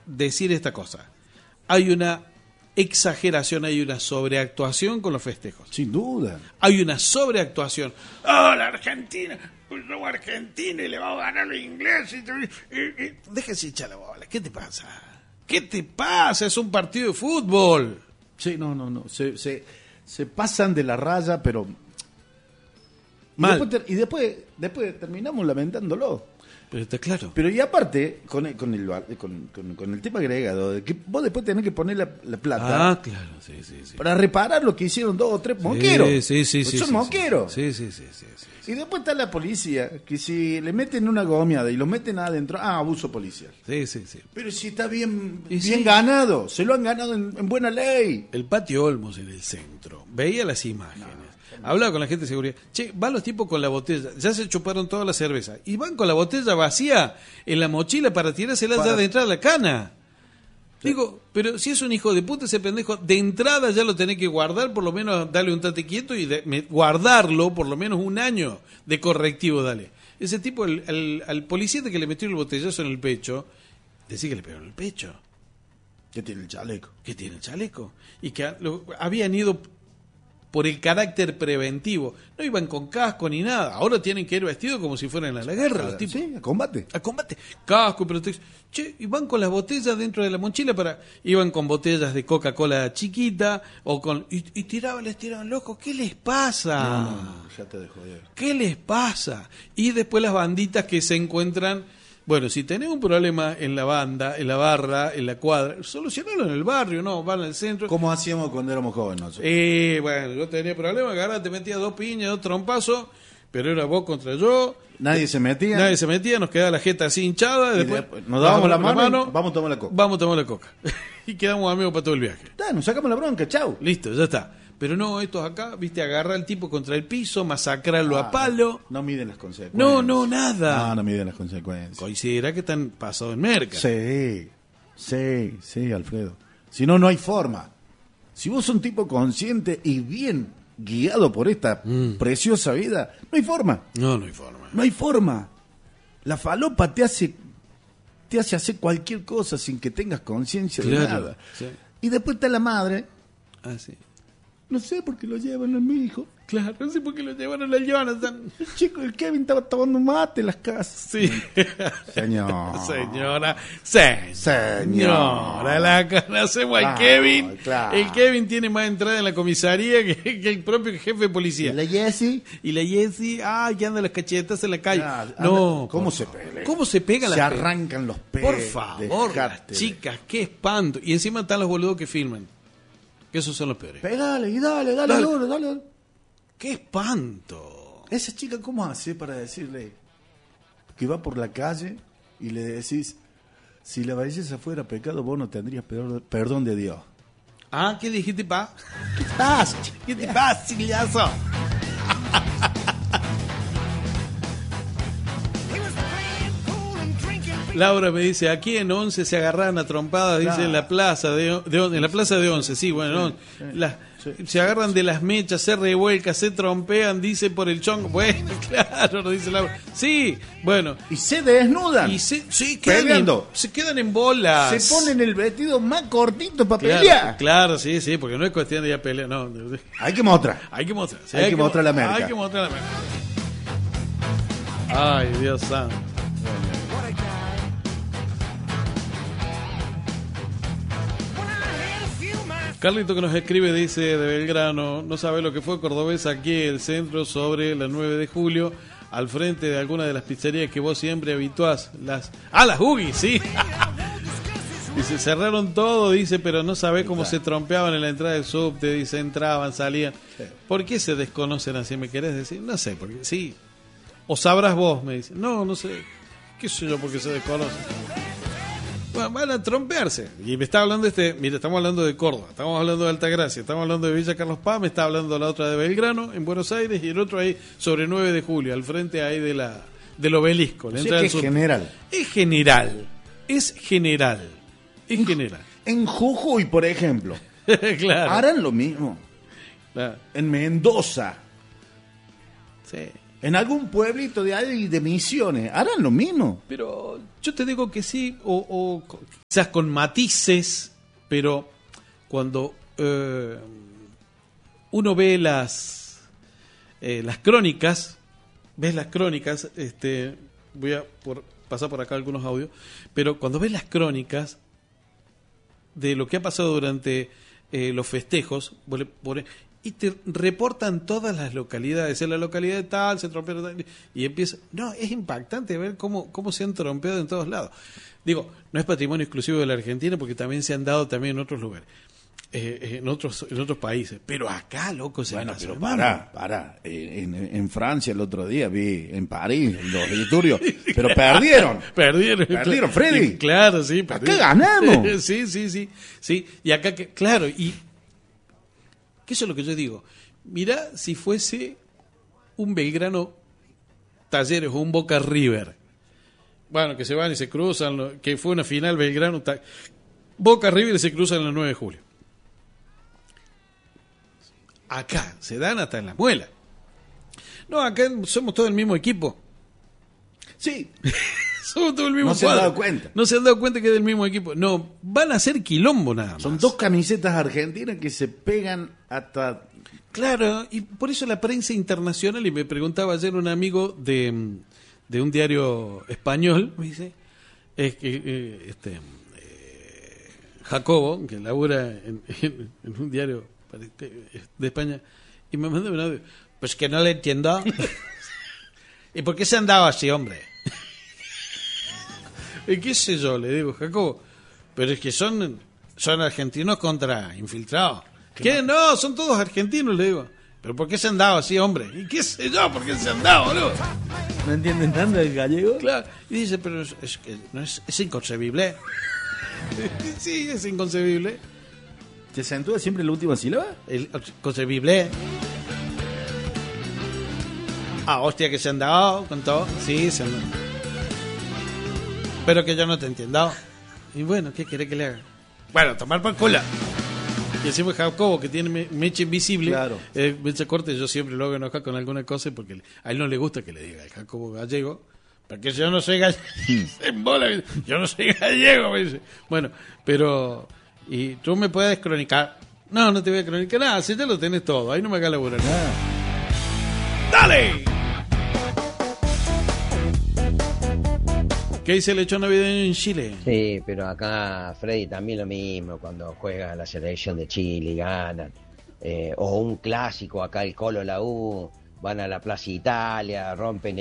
decir esta cosa. Hay una exageración, hay una sobreactuación con los festejos. Sin duda. Hay una sobreactuación. ¡Oh, la Argentina! Pues no, Argentina y le va a ganar los ingleses. Déjese echar la bola. ¿Qué te pasa? ¿Qué te pasa? Es un partido de fútbol. Sí, no. Se pasan de la raya, pero... Mal. Y después terminamos lamentándolo. Pero está claro. Pero y aparte, con el tema agregado, de que vos después tenés que poner la plata. Ah, claro, sí. Para reparar lo que hicieron 2 o 3 moqueros. Sí. Son moqueros. Sí. Y después está la policía, que si le meten una gomeada y lo meten adentro, abuso policial. Sí. Pero si está bien sí. ganado, se lo han ganado en buena ley. El patio Olmos en el centro. Veía las imágenes. Hablaba con la gente de seguridad. Che, van los tipos con la botella. Ya se chuparon toda la cerveza. Y van con la botella vacía en la mochila para tirársela ya de entrada a la cana. Sí. Digo, pero si es un hijo de puta ese pendejo, de entrada ya lo tenés que guardar, por lo menos darle un tate quieto y guardarlo por lo menos 1 año de correctivo, dale. Ese tipo, al policía que le metió el botellazo en el pecho, decía que le pegó en el pecho. ¿Qué tiene el chaleco? Y que habían ido por el carácter preventivo. No iban con casco ni nada. Ahora tienen que ir vestidos como si fueran a la guerra. Los tipos. Sí, a combate. Casco, protección. Che, y van con las botellas dentro de la mochila iban con botellas de Coca-Cola chiquita y les tiraban, loco, ¿qué les pasa? No, ya te dejo de... ¿Qué les pasa? Y después las banditas que se encuentran. Bueno, si tenés un problema en la banda, en la barra, en la cuadra, solucionalo en el barrio, no, van al centro. ¿Cómo hacíamos cuando éramos jóvenes nosotros? Bueno, yo tenía problemas, agarraba, te metía 2 piñas, 2 trompazos, pero era vos contra yo. Nadie se metía, nos quedaba la jeta así hinchada, después nos dábamos la mano y vamos a tomar la coca. Y quedamos amigos para todo el viaje. Nos sacamos la bronca, chau. Listo, ya está. Pero no, estos acá, viste, agarra al tipo contra el piso, masacrarlo a palo. No miden las consecuencias. No, nada. No miden las consecuencias. Considera que están pasados en merca. Sí, Alfredo. Si no, no hay forma. Si vos sos un tipo consciente y bien guiado por esta preciosa vida, no hay forma. No hay forma. No hay forma. La falopa te hace hacer cualquier cosa sin que tengas conciencia de nada. Sí. Y después está la madre. Ah, sí. No sé por qué lo llevan a mi hijo. Claro, no sé por qué lo llevaron al Jonathan. El chico, el Kevin, estaba tomando mate en las casas. Sí. Señora, la conocemos al Kevin. Claro. El Kevin tiene más entrada en la comisaría que el propio jefe de policía. ¿Y la Jessie? Que anda las cachetas en la calle. ¿Cómo se pega? ¿Cómo se pegan Se las arrancan los pelos. Por favor, las chicas, qué espanto. Y encima están los boludos que filman. Que esos son los peores. Pégale y dale duro. ¡Qué espanto! Esa chica, ¿cómo hace para decirle que va por la calle y le decís, si la belleza fuera pecado, vos no tendrías perdón de Dios? Ah, ¿qué dijiste, pa? ¿Qué pasa? ¿Qué te pasa, chiquillazo? Laura me dice, aquí en Once se agarran a trompadas, dice, en la plaza en la plaza de Once, sí, bueno, se agarran de las mechas, se revuelcan, se trompean, dice, por el chongo. Bueno, claro, nos dice Laura. Sí, bueno. Y se desnudan. Y se quedan en bolas. Se ponen el vestido más cortito para pelear. Claro, sí, porque no es cuestión de ya pelear, no. Hay que mostrar. Sí, hay que mostrar la merca. Hay que mostrar la merca. Ay, Dios santo. Carlito que nos escribe, dice, de Belgrano, no sabe lo que fue Cordobés aquí en el centro sobre la 9 de julio, al frente de alguna de las pizzerías que vos siempre habituás. Las Huggies, sí. Dice, cerraron todo, dice, pero no sabe cómo se trompeaban en la entrada del subte, dice, entraban, salían. ¿Por qué se desconocen así, me querés decir? No sé, porque sí. O sabrás vos, me dice. No sé. ¿Qué sé yo por qué se desconocen? Bueno, van a trompearse. Y me está hablando mira, estamos hablando de Córdoba, estamos hablando de Altagracia, estamos hablando de Villa Carlos Paz, me está hablando la otra de Belgrano, en Buenos Aires, y el otro ahí sobre 9 de julio, al frente ahí del obelisco. La entrada que es general. Es general. En Jujuy, por ejemplo, claro. harán lo mismo. Claro. En Mendoza. Sí. En algún pueblito de ahí de Misiones, ¿harán lo mismo? Pero yo te digo que sí, o quizás con matices, pero cuando uno ve las crónicas, ves las crónicas, voy a pasar por acá algunos audios, pero cuando ves las crónicas de lo que ha pasado durante los festejos, y te reportan todas las localidades, en la localidad de tal, se trompearon tal, y empieza, no, es impactante ver cómo se han trompeado en todos lados. Digo, no es patrimonio exclusivo de la Argentina, porque también se han dado también en otros lugares, en otros países, pero acá, loco, se Bueno, pasó, pero hermano. pará. En Francia el otro día vi, en París, los disturbios, pero perdieron. Perdieron, Freddy. Claro, sí. Acá ganamos. Sí. Y acá, claro, y que eso es lo que yo digo. Mirá si fuese un Belgrano Talleres o un Boca River. Bueno, que se van y se cruzan, que fue una final Belgrano Boca River y se cruzan el 9 de julio. Acá se dan hasta en la muela. No, acá somos todo el mismo equipo. Sí. Somos todo el mismo No se han cuadro. dado cuenta. No se han dado cuenta que es del mismo equipo. No, van a ser quilombo nada más. Son dos camisetas argentinas que se pegan hasta... Claro, y por eso la prensa internacional, y me preguntaba ayer un amigo de un diario español, me dice, es que Jacobo, que labura en un diario de España, y me mandó un audio, pues que no le entiendo. ¿Y por qué se han dado así, hombre? ¿Y qué sé yo? Le digo, Jacobo, pero es que son argentinos contra infiltrados. ¿Qué? No, son todos argentinos, le digo. ¿Pero por qué se han dado así, hombre? ¿Y qué sé yo por qué se han dado, boludo? ¿No entienden nada del gallego? Claro. Y dice, pero es que no es inconcebible. Sí, es inconcebible. ¿Te acentúa siempre la última sílaba? El concebible. Ah, hostia, que se han dado con todo. Sí, se han dado. Pero que yo no te entiendo. Y bueno, ¿qué quiere que le haga? Bueno, tomar por culo. Y encima Jacobo, que tiene mecha invisible, claro. Mecha corta, yo siempre lo hago enojar con alguna cosa porque a él no le gusta que le diga el Jacobo gallego, porque yo no soy gallego. Yo no soy gallego, me dice. Bueno, pero... ¿Y tú me puedes cronicar? No, no te voy a cronicar nada, si ya lo tenés todo, ahí no me hagas laburar nada. ¡Dale! ¿Qué dice el lechón navideño en Chile? Sí, pero acá Freddy también lo mismo, cuando juega la selección de Chile y ganan, o un clásico, acá el Colo la U, van a la Plaza Italia, rompen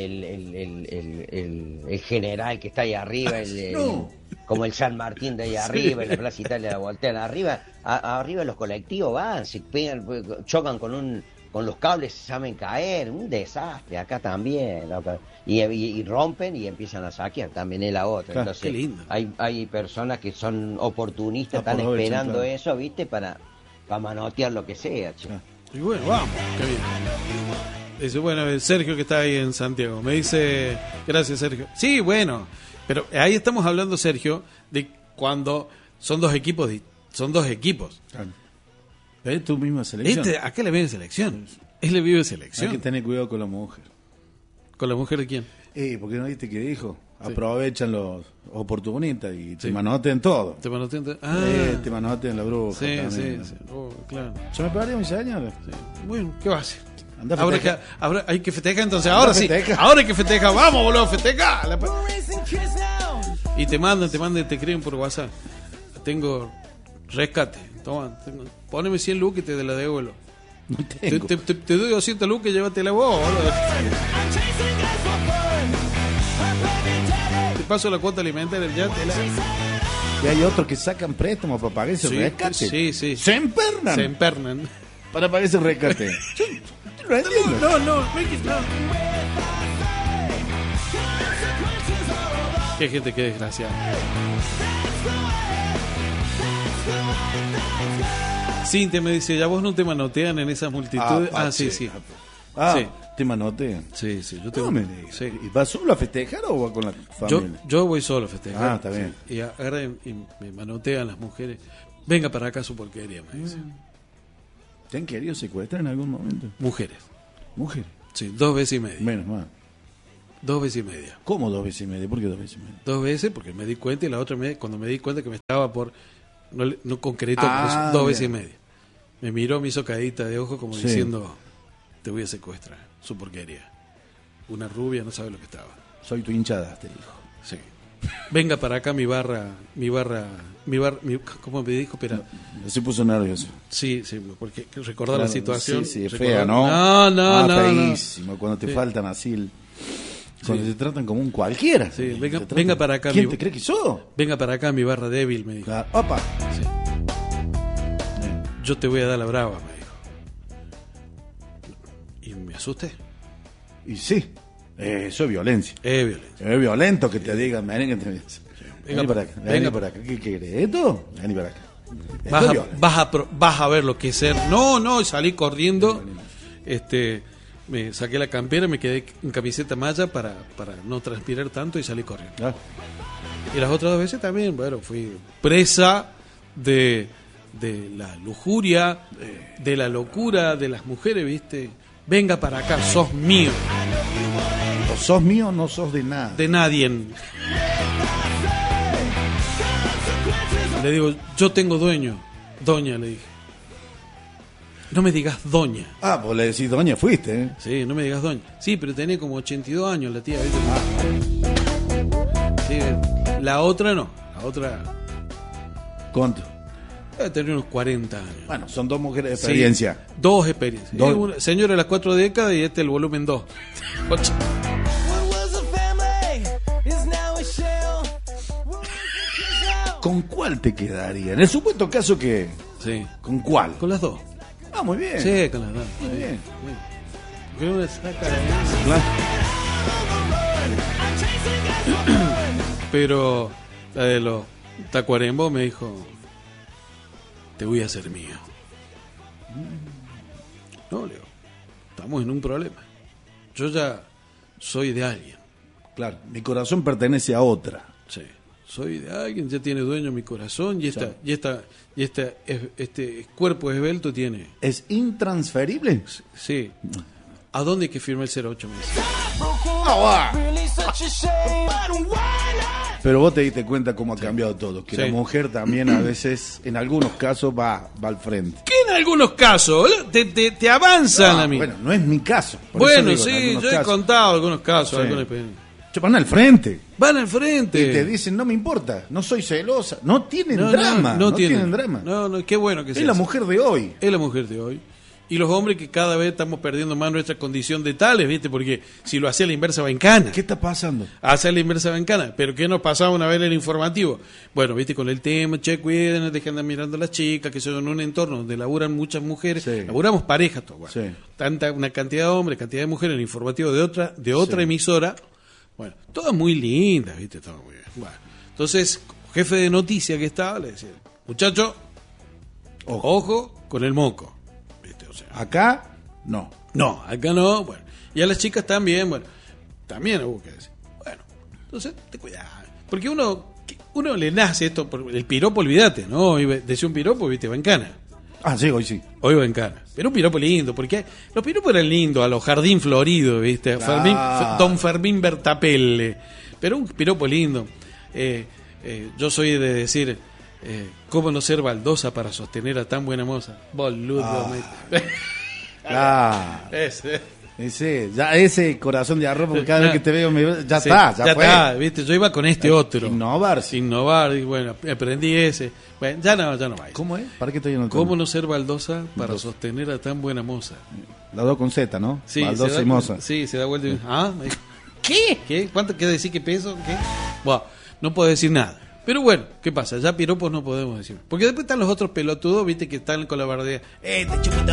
el general que está ahí arriba, como el San Martín de ahí arriba, en la Plaza Italia la voltean arriba, arriba los colectivos van, se pegan, chocan con los cables, se saben caer, un desastre, acá también, loco. Y rompen y empiezan a saquear, también es la otra. Claro, Entonces, qué lindo. hay personas que son oportunistas, están Aprovechan, esperando claro. eso, ¿viste? Para manotear lo que sea, che. Y bueno, vamos, qué bien. Dice, bueno, Sergio que está ahí en Santiago, me dice, gracias Sergio. Sí, bueno, pero ahí estamos hablando, Sergio, de cuando son dos equipos, Claro. ¿Es tu misma selección? Acá le vive selección, él le vive Hay selección. que tener cuidado con la mujer. ¿Con la mujer de quién? ¿Por qué no viste que dijo? Sí. Aprovechan los oportunistas y te Sí. manotean todo. ¿Te manotean? Te manotean la bruja. Sí, también. sí. Oh, claro. ¿Se me pagaría mi señora? Sí. Bueno, ¿qué va a hacer? Anda a Ahora, festejar. ahora hay que festejar, entonces Anda ahora a sí, festejar. ahora hay que festejar, vamos boludo, festejar. Y te mandan, te escriben por WhatsApp. Tengo rescate, toma, poneme 100 lucas y te la devuelvo. No tengo. Te doy 200 lucas y llévatela vos, boludo. Te paso la cuota alimentaria, ya te la... Y hay otros que sacan préstamos para pagar ese rescate. Sí. Se empernan Se empernan. para pagar ese rescate. Yo no entiendo. No hay que... No. Qué gente, qué desgraciada. Cintia me dice, ¿ya vos no te manotean en esas multitudes? Sí. Sí. Te manotean. Sí, yo tengo... No me digas. Sí. ¿Y vas solo a festejar o vas con la familia? Yo voy solo a festejar. Está bien. Sí. Y agarran y me manotean las mujeres. Venga para acá su porquería, me dicen. ¿Te han querido secuestrar en algún momento? Mujeres. Mujer. Sí, 2 veces y media. Menos mal. 2 veces y media. ¿Cómo 2 veces y media? ¿Por qué 2 veces y media? 2 veces porque me di cuenta y la otra cuando me di cuenta que me estaba por... No concretó, Ah, 2 veces y bien. media. Me miró, me hizo caída de ojo como Sí. diciendo, te voy a secuestrar, su porquería. Una rubia, no sabe lo que estaba. Soy tu hinchada, te dijo. Sí. Venga para acá ¿cómo me dijo? Espera. Se puso nervioso. Sí, porque recordar la Claro, situación. Sí, sí, es recordar- fea, ¿no? No. Feísimo, cuando te Sí. faltan así, cuando Sí. te tratan como un cualquiera. Sí, Te venga tratan- para acá, ¿Quién mi- te cree que sos? Venga para acá mi barra débil, me dijo. Claro. Opa. Sí. Yo te voy a dar la brava, me dijo. Y me asusté. Y sí, eso es violencia. Violencia. Es violento que te digan, vení que te... Vení para acá, venga vení para acá. ¿Qué querés? ¿Esto? Vení para acá. Esto Vas es a, violento. vas a ver lo que es ser. No, y salí corriendo. Me saqué la campera, me quedé en camiseta malla para no transpirar tanto y salí corriendo. Ah, Y las otras 2 veces también, bueno, fui presa de la lujuria, de la locura de las mujeres, ¿viste? Venga para acá, sos mío, o sos mío o no sos de nada. de nadie. Le digo, yo tengo dueño. Doña, le dije. No me digas doña. Ah, pues le decís, doña, fuiste, ¿eh? Sí, no me digas doña. Sí, pero tenía como 82 años la tía, ¿viste? Sí, la otra no. La otra ¿Cuánto? debe tener unos 40 años. Bueno, son 2 mujeres de Sí, experiencia. 2 experiencias. Dos. Una señora de las 4 décadas y este el volumen 2. ¿Con cuál te quedaría? En el supuesto caso que... Sí. ¿Con cuál? Con las 2. Ah, muy bien. Sí, con las 2. Muy bien. Porque uno saca Claro. Pero la de los Tacuarembó me dijo, te voy a hacer mío. No, Leo, estamos en un problema. Yo ya soy de alguien. Claro, mi corazón pertenece a otra. Sí, soy de alguien, ya tiene dueño mi corazón y este cuerpo esbelto tiene. ¿Es intransferible? Sí. ¿A dónde hay que firmar el 08 meses? Pero vos te diste cuenta cómo ha cambiado todo, que Sí. la mujer también a veces, en algunos casos, va al frente. Que en algunos casos te avanzan a mí. Bueno, no es mi caso. por Bueno, eso digo, en sí, algunos yo he casos. contado algunos casos, Sí. algunas experiencias. Che, van al frente. Van al frente. Y te dicen, no me importa, no soy celosa. No tienen No, drama, no, tienen tienen drama. No, qué bueno que Es sea la así. mujer de hoy. Es la mujer de hoy. Y los hombres que cada vez estamos perdiendo más nuestra condición de tales, ¿viste? Porque si lo hacía a la inversa va en cana. ¿Qué está pasando? Hacer la inversa va en cana. Pero ¿qué nos pasaba una vez en el informativo? Bueno, ¿viste? Con el tema, che, cuiden, dejen de andar mirando a las chicas, que son en un entorno donde laburan muchas mujeres. Sí. Laburamos parejas, todo. Bueno, Sí. una cantidad de hombres, cantidad de mujeres en el informativo de otra Sí. emisora. Bueno, todas muy lindas, ¿viste? Todo muy bien. Bueno, entonces, jefe de noticias que estaba, le decía, muchacho, ojo con el moco. ¿Viste? O sea, Acá, no. no, acá no. Bueno, y a las chicas también, bueno, también hubo que decir. Bueno, entonces, te cuidás. Porque uno le nace esto, por el piropo, olvídate, ¿no? Hoy decía un piropo, ¿viste? Va en cana. Ah, sí, hoy sí. Hoy va en cana. Pero un piropo lindo, porque los piropos eran lindos, a los Jardín Florido, ¿viste? Claro. Don Fermín Bertapelle. Pero un piropo lindo. Yo soy de decir, ¿cómo no ser baldosa para sostener a tan buena moza? Boludo. Ah, Ese. ese corazón de arroz, porque cada vez que te veo, ya Sí, está, ya fue. está, ¿viste? Yo iba con este otro. Innovar, sí. Innovar, y bueno, aprendí ese. Bueno, ya no va. ¿Cómo es? ¿Para qué estoy en ¿Cómo no ser baldosa para sostener a tan buena moza? La dos con Z, ¿no? Sí, Baldosa y moza. Sí, se da vuelta y dice, me dijo, ¿Qué? ¿Cuánto queda decir? ¿Qué peso? ¿Qué? Bueno, no puedo decir nada. Pero bueno, ¿qué pasa? Ya piropos no podemos decir. Porque después están los otros pelotudos, viste, que están con la bardea. Te chupito.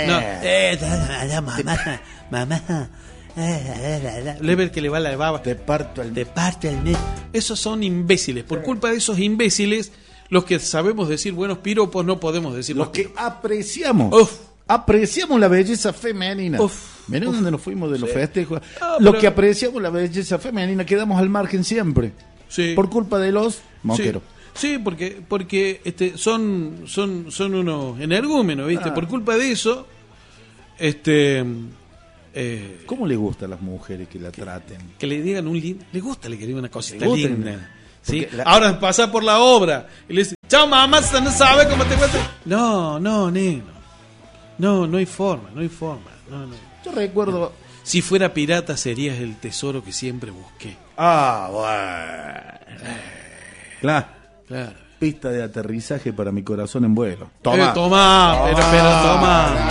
No, mamá. Le ver que le va la baba. Te parto el... Te parte el mes. Esos son imbéciles. Por culpa de esos imbéciles, los que sabemos decir buenos piropos no podemos decir Los más que piropos. apreciamos. Uf. Apreciamos la belleza femenina. Uf. Mirá dónde nos fuimos de los festejos. Ah, Los pero- que apreciamos la belleza femenina quedamos al margen siempre. Sí. Por culpa de los moqueros. Sí, porque son unos energúmenos, ¿viste? Ah. Por culpa de eso, ¿Cómo le gusta a las mujeres que la traten? Que le digan un lindo. Le gusta que le digan una cosita Le gusta linda. ¿Sí? la- Ahora pasa por la obra y le dice, chao mamá, no sabe cómo te cuesta. No, neno. No hay forma. No. Yo recuerdo... Si fuera pirata serías el tesoro que siempre busqué. Bueno. Claro. Claro. Pista de aterrizaje para mi corazón en vuelo. Toma. Pero toma.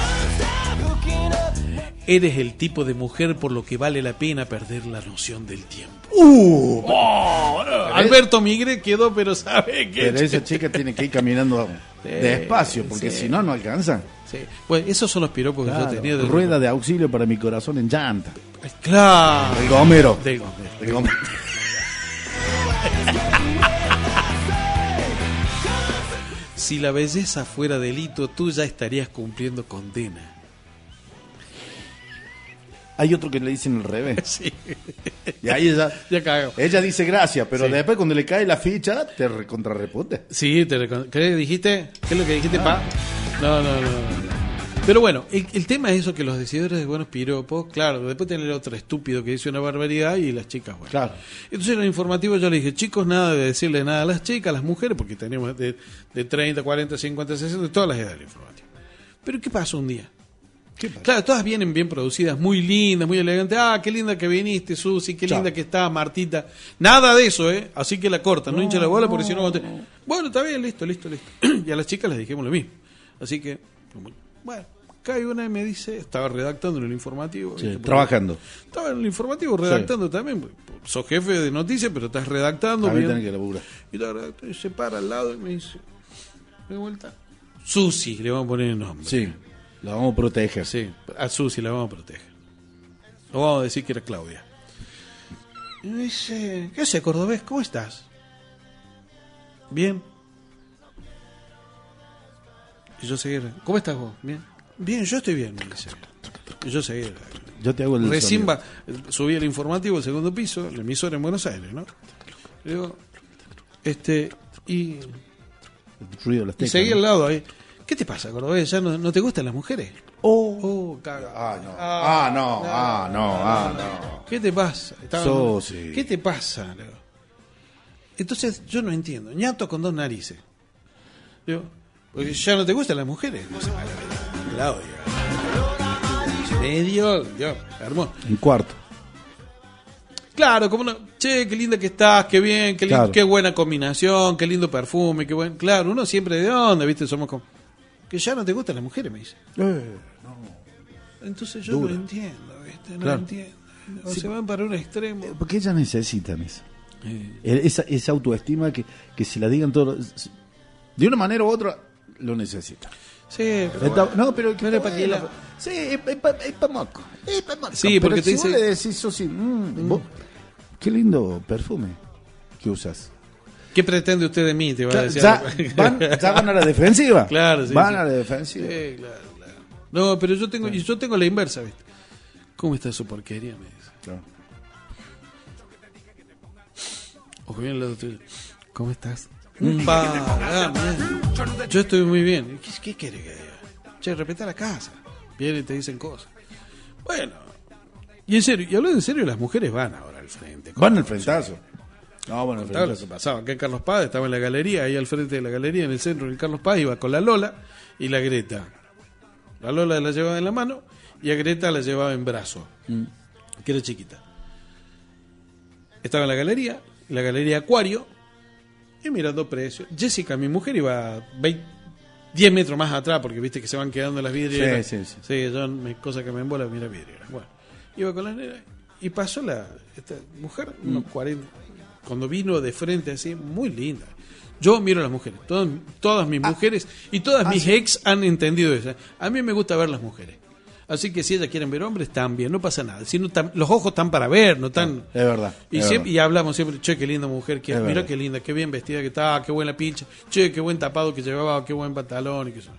Eres el tipo de mujer por lo que vale la pena perder la noción del tiempo. Alberto Migre quedó, pero sabe que... Pero esa chica tiene que ir caminando despacio, porque sí. si no, no alcanza. Sí. Pues esos son los piropos que yo tenía. Rueda de auxilio para mi corazón en llanta. Claro. El gomero. Del Gómez. El gomero. Si la belleza fuera delito, tú ya estarías cumpliendo condena. Hay otro que le dicen al revés. Sí. Y ahí Ya cago. ella dice gracias, pero Sí. después cuando le cae la ficha, te contrarrepunte. Sí, ¿qué dijiste? ¿Qué es lo que dijiste, pa? No. Pero bueno, el tema es eso, que los decidores de buenos piropos, claro, después tener otro estúpido que dice una barbaridad y las chicas, bueno. Claro. Entonces en el informativo yo le dije, chicos, nada de decirle nada a las chicas, a las mujeres, porque tenemos de 30, 40, 50, 60, de todas las edades del informativo. Pero ¿qué pasó un día? ¿Qué pasa? Claro, todas vienen bien producidas, muy lindas, muy elegantes. Ah, qué linda que viniste, Susi, qué Chao. linda que está, Martita. Nada de eso, ¿eh? Así que la cortan, no hincha la bola porque si no... Bueno, está bien, listo. Y a las chicas les dijimos lo mismo. Así que, bueno, cae una y me dice, estaba redactando en el informativo. Sí, ¿viste? trabajando. Estaba en el informativo redactando también. Sos jefe de noticias, pero estás redactando. También bien. tenés que laburar. Y estaba redactando, y se para al lado y me dice, de vuelta, Susi, le vamos a poner el nombre. Sí, la vamos a proteger. Sí, a Susi la vamos a proteger. No vamos a decir que era Claudia. Y me dice, ¿qué haces, cordobés? ¿Cómo estás? Bien. Y yo seguí, ¿cómo estás vos? Bien. Bien, yo estoy bien, me dice. Y yo seguí. Yo te hago el Recién sonido. subí el informativo al segundo piso, la emisora en Buenos Aires, ¿no? Le digo, y El ruido de las Y teclas, seguí ¿no? al lado ahí. ¿Qué te pasa, cordobés? ¿Ya no te gustan las mujeres? Caga. No. ¿Qué te pasa? Sosi. ¿Qué te pasa? Le digo. Entonces yo no entiendo. Ñato con dos narices. Digo, porque ya no te gustan las mujeres. No sé, Claudia. Medio, Dios, hermoso. Un cuarto. Claro, como no. Che, qué linda que estás, qué bien, qué, Claro. qué buena combinación, qué lindo perfume, qué buen. Claro, uno siempre de onda, ¿viste? Somos como. Que ya no te gustan las mujeres, me dice. Entonces yo Dura. no entiendo, ¿viste? No Claro. entiendo. O Sí. se van para un extremo. Porque ellas necesitan eso. Esa autoestima que se la digan todos. De una manera u otra, lo necesitan. Sí, pero No, pero que no es para que la- Sí, es pa' moco. Es pa' moco. Sí, porque Pero te si dice- vos le decís, Sosi, vos, qué lindo perfume que usas. ¿qué pretende usted de mí? Te va a decir. Ya van a la defensiva. Claro, sí, Van sí. a la defensiva. Sí, claro. No, pero yo tengo la inversa, ¿viste? ¿Cómo está su porquería? Me dice. Claro. Ojo bien al lado tuyo. ¿Cómo estás? Bien. Yo estoy muy bien. ¿Qué quiere que diga? Che, respeta la casa. Vienen y te dicen cosas. Bueno. Y en serio, y hablando en serio, las mujeres van ahora al frente. Van al frentazo. No, bueno, al Contaba lo frentazo. que pasaba. Acá en Carlos Paz estaba en la galería, ahí al frente de la galería, en el centro del Carlos Paz, iba con la Lola y la Greta. La Lola la llevaba en la mano y a Greta la llevaba en brazo, que era chiquita. Estaba en la galería Acuario, y mirando precios. Jessica, mi mujer, iba 10 metros más atrás, porque viste que se van quedando las vidrieras. Sí. Sí, yo, cosa que me embola, mira vidrieras. Bueno, iba con la nena y pasó esta mujer, unos 40, cuando vino de frente así, muy linda. Yo miro a las mujeres, todas mis mujeres y todas mis sí. ex han entendido eso. A mí me gusta ver las mujeres. Así que si ellas quieren ver hombres, están bien, no pasa nada. Si no, los ojos están para ver, no están... Es verdad. Y, es siempre, verdad. y hablamos siempre, che, qué linda mujer, Es mira verdad. qué linda, qué bien vestida que está, qué buena pincha, che, qué buen tapado que llevaba, qué buen pantalón y qué eso.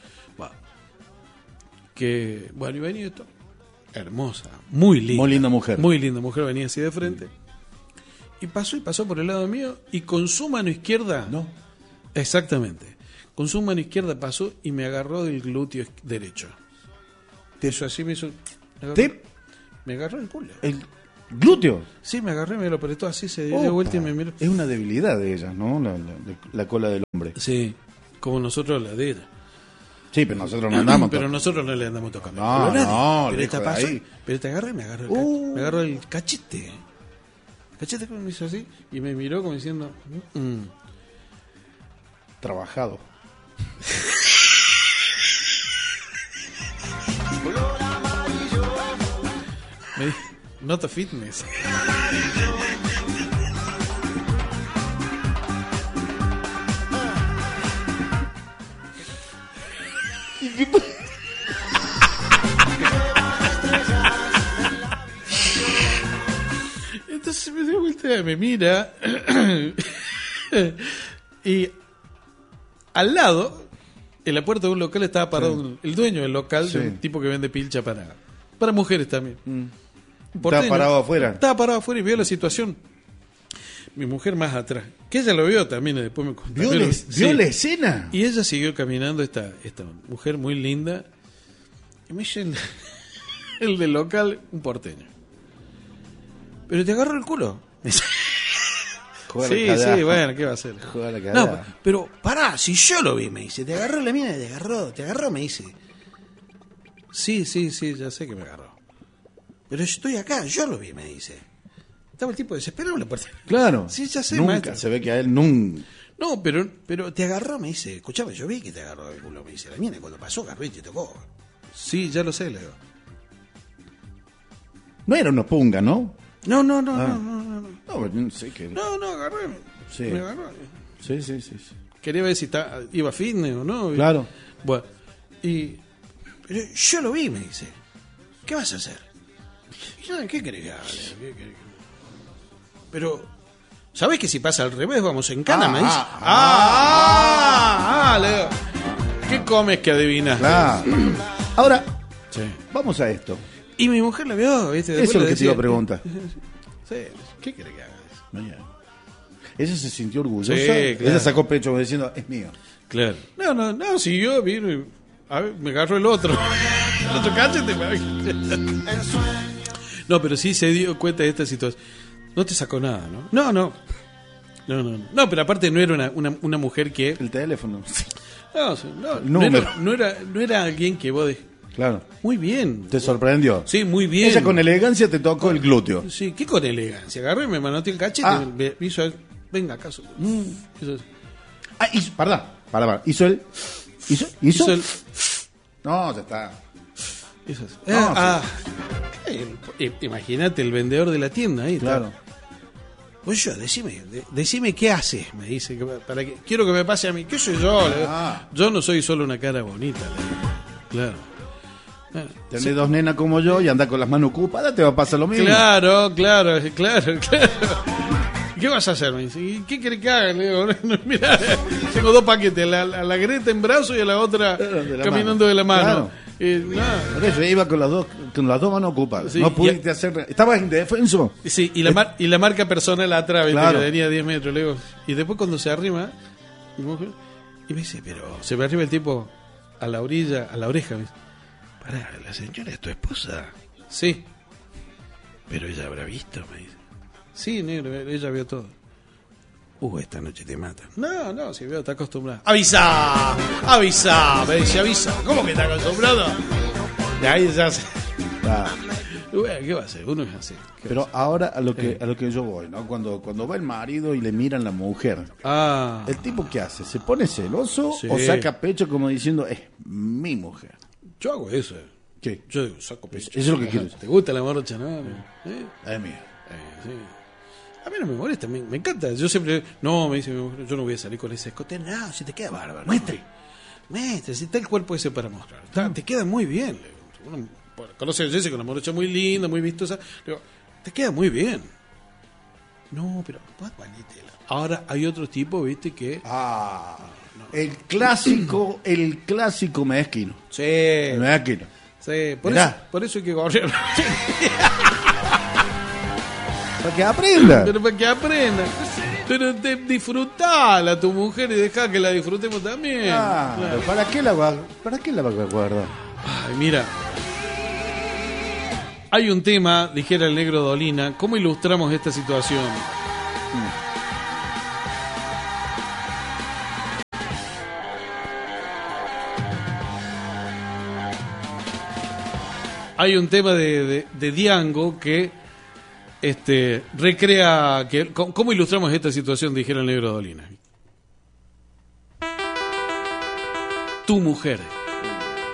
Bueno, y venía esto, hermosa, muy linda. Muy linda mujer. Muy linda mujer, venía así de frente. Y pasó por el lado mío y con su mano izquierda, No. exactamente, con su mano izquierda pasó y me agarró del glúteo derecho. Eso así me hizo, Me agarró el culo. El glúteo. Sí, me agarré, me lo apretó así, se dio vuelta y me miró. Es una debilidad de ella, ¿no? La cola del hombre. Sí, como nosotros la de ella. Sí, pero nosotros no andamos. Pero nosotros no le andamos tocando. No, no, pero esta lejos de pasó. ahí. Pero te agarré, me agarró el cachete. El cachete me hizo así y me miró como diciendo... Trabajado. Me dijo, Nota Fitness. Entonces me dio vuelta, me mira y al lado, en la puerta de un local estaba parado el dueño del local, de un tipo que vende pilcha para mujeres también. ¿Estaba parado afuera? Estaba parado afuera y vio la situación. Mi mujer más atrás, que ella lo vio también, después me contó. ¿Vio la escena? Y ella siguió caminando, esta mujer muy linda, y me dice el del local, un porteño. Pero te agarró el culo. Sí, bueno, ¿qué va a hacer? No, pero pará, si yo lo vi, me dice, te agarró la mina, te agarró, me dice. Sí, ya sé que me agarró. Pero yo estoy acá, yo lo vi, me dice. Estaba el tipo desesperado en la puerta. Claro. Sí, ya sé, nunca, maestro. Se ve que a él nunca... No, pero te agarró, me dice. Escuchame, yo vi que te agarró el culo, me dice. La mina cuando pasó, agarró y te tocó. Sí, ya lo sé, le digo. No era una punga, ¿no? No. No, no sé qué. No, agarré. Sí. Me agarró. Sí. Quería ver si iba fitness o no. Claro. Bueno, pero yo lo vi, me dice. ¿Qué vas a hacer? Y yo, ¿qué querés que haga? Pero, ¿sabés que si pasa al revés vamos en cana? Me dice. Leo. ¿Qué comes que adivinas? Claro. Ahora, Sí. vamos a esto. Y mi mujer la vio, ¿viste? Después Eso es lo le que te iba a decía, preguntar. Sí, ¿qué querés que haga? Ella se sintió orgullosa. Sí, claro. Ella sacó pecho como diciendo, es mío. Claro. No, siguió, vino y... A ver, me agarró el otro. El otro cachete. No, pero sí se dio cuenta de esta situación. No te sacó nada, ¿no? No, pero aparte no era una mujer que... El teléfono. No era alguien que vos... Claro. Muy bien. ¿Te sorprendió? Sí, muy bien. Ella con elegancia te tocó el glúteo. Sí, ¿qué con elegancia? Agarró y me manoteó el cachete. Me hizo... Venga, acaso. Hizo... Perdón. Hizo el... ¿Hizo el... No, ya está. Hizo eso. Sí. Imagínate el vendedor de la tienda ahí. Claro. Oye, decime qué haces, me dice, quiero que me pase a mí. ¿Qué soy yo? Yo no soy solo una cara bonita. Claro. Tenés dos nenas como yo y anda con las manos ocupadas, te va a pasar lo mismo. Claro. ¿Qué vas a hacer? Me dice. ¿Y qué querés que haga? Le digo, mira, tengo dos paquetes, a la Greta en brazo y a la otra caminando de la mano. Claro. Por eso iba con las dos manos ocupadas. Sí, no pudiste hacer. Estabas indefenso. Sí, y la marca personal atrás, claro. Que tenía 10 metros. Le digo, y después cuando se arrima, mi mujer, y me dice, pero se me arriba el tipo a la orilla, a la oreja. Me dice, pará, la señora es tu esposa. Sí. Pero ella habrá visto, me dice. Sí, negro, ella vio todo. Esta noche te matan. No, si veo, está acostumbrada. ¡Avisa! Me dice, avisa. ¿Cómo que está acostumbrado? De ahí ya se... Bueno, ¿qué va a hacer? Uno es así. Pero ahora a lo que yo voy, ¿no? Cuando va el marido y le miran la mujer, ¿el tipo qué hace? ¿Se pone celoso o saca pecho como diciendo, es mi mujer? Yo hago eso. ¿Qué? Yo digo, saco pecho. Eso es lo que quiero. ¿Te gusta la morocha, no? Es mía. Sí. A mí no me molesta, me encanta. Yo siempre, me dice mi mujer, yo no voy a salir con ese escote. No, si te queda bárbaro. Muestre, si está el cuerpo ese para mostrar. Te queda muy bien. Uno conoce a Jessica, una morocha muy linda, muy vistosa. Digo, te queda muy bien. No, pero vos valítela. Ahora hay otro tipo, viste, que... El clásico mezquino. Sí. El mezquino. Sí, por eso hay que correr. Para que aprenda. Pero para que aprenda. Pero disfrutala a tu mujer y deja que la disfrutemos también. Claro. ¿Para qué la va a guardar? Ay, mira. Hay un tema, dijera el negro Dolina, ¿cómo ilustramos esta situación? Hay un tema de Diango que recrea ¿cómo ilustramos esta situación? Dijera el negro Dolina. Tu mujer.